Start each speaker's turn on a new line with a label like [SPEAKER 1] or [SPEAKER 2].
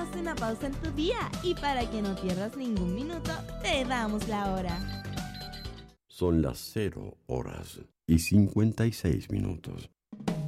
[SPEAKER 1] haz una pausa en tu día y para que no pierdas ningún minuto, te damos la hora.
[SPEAKER 2] Son las 0 horas y 56 minutos.